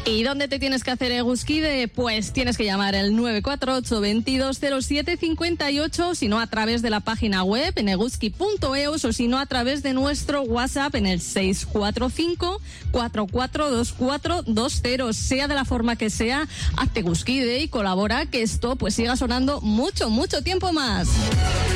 ¿Y dónde te tienes que hacer Eguskide? Pues tienes que llamar el 948 2207 58, si no a través de la página web en eguski.eus o si no a través de nuestro WhatsApp en el 645 442420. Sea de la forma que sea, hazte Eguskide y colabora que esto pues siga sonando mucho tiempo más.